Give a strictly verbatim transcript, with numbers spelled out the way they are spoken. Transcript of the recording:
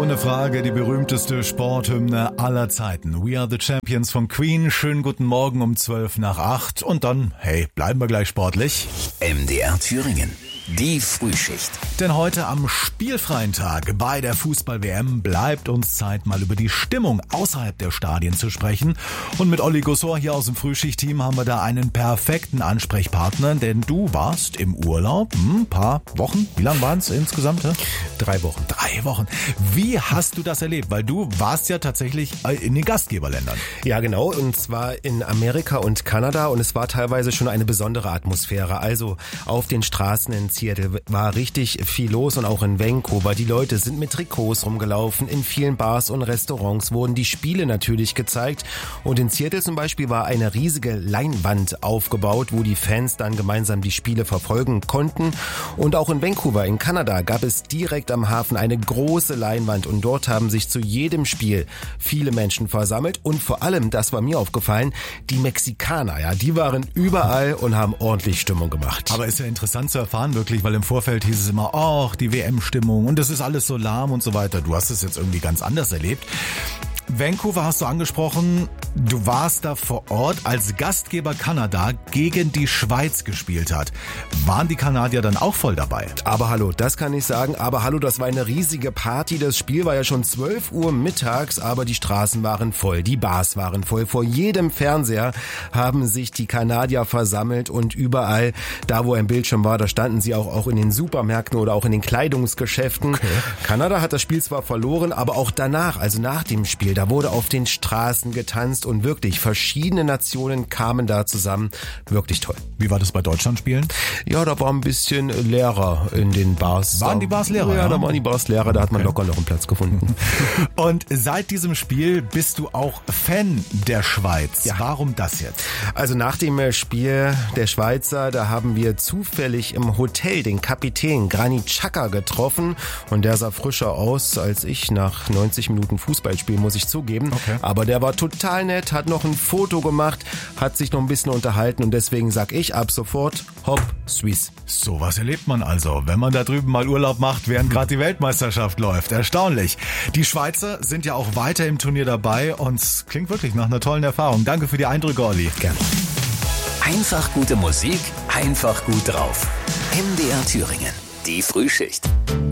Ohne Frage die berühmteste Sporthymne aller Zeiten. We are the Champions von Queen. Schönen guten Morgen um zwölf nach acht. Und dann, hey, bleiben wir gleich sportlich. M D R Thüringen. Die Frühschicht. Denn heute am spielfreien Tag bei der Fußball-W M bleibt uns Zeit, mal über die Stimmung außerhalb der Stadien zu sprechen. Und mit Olli Gossor hier aus dem Frühschicht-Team haben wir da einen perfekten Ansprechpartner, denn du warst im Urlaub, ein paar Wochen. Wie lang waren es insgesamt? Ja? Drei Wochen. Drei Wochen. Wie hast du das erlebt? Weil du warst ja tatsächlich in den Gastgeberländern. Ja, genau. Und zwar in Amerika und Kanada. Und es war teilweise schon eine besondere Atmosphäre. Also auf den Straßen in Seattle war richtig viel los und auch in Vancouver. Die Leute sind mit Trikots rumgelaufen. In vielen Bars und Restaurants wurden die Spiele natürlich gezeigt. Und in Seattle zum Beispiel war eine riesige Leinwand aufgebaut, wo die Fans dann gemeinsam die Spiele verfolgen konnten. Und auch in Vancouver in Kanada gab es direkt am Hafen eine große Leinwand. Und dort haben sich zu jedem Spiel viele Menschen versammelt. Und vor allem, das war mir aufgefallen, die Mexikaner, ja, die waren überall und haben ordentlich Stimmung gemacht. Aber ist ja interessant zu erfahren, wirklich. Weil im Vorfeld hieß es immer, ach, die W M-Stimmung und das ist alles so lahm und so weiter. Du hast es jetzt irgendwie ganz anders erlebt. Vancouver hast du angesprochen. Du warst da vor Ort, als Gastgeber Kanada gegen die Schweiz gespielt hat. Waren die Kanadier dann auch voll dabei? Aber hallo, das kann ich sagen. Aber hallo, das war eine riesige Party. Das Spiel war ja schon zwölf Uhr mittags, aber die Straßen waren voll, die Bars waren voll. Vor jedem Fernseher haben sich die Kanadier versammelt und überall, da wo ein Bildschirm war, da standen sie auch, auch in den Supermärkten oder auch in den Kleidungsgeschäften. Okay. Kanada hat das Spiel zwar verloren, aber auch danach, also nach dem Spiel, da wurde auf den Straßen getanzt und wirklich verschiedene Nationen kamen da zusammen. Wirklich toll. Wie war das bei Deutschland-Spielen? Ja, da war ein bisschen leerer in den Bars. Waren die Bars leerer? Ja, ja, da waren die Bars leerer, da hat man okay. locker noch einen Platz gefunden. Und seit diesem Spiel bist du auch Fan der Schweiz. Ja. Warum das jetzt? Also nach dem Spiel der Schweizer, da haben wir zufällig im Hotel den Kapitän Granit Xhaka getroffen und der sah frischer aus als ich nach neunzig Minuten Fußballspiel, muss ich zugeben. Okay. Aber der war total nett, hat noch ein Foto gemacht, hat sich noch ein bisschen unterhalten und deswegen sag ich ab sofort Hopp Suisse. So was erlebt man also, wenn man da drüben mal Urlaub macht, während gerade die Weltmeisterschaft läuft. Erstaunlich. Die Schweizer sind ja auch weiter im Turnier dabei und es klingt wirklich nach einer tollen Erfahrung. Danke für die Eindrücke, Olli. Gerne. Einfach gute Musik, einfach gut drauf. M D R Thüringen, die Frühschicht.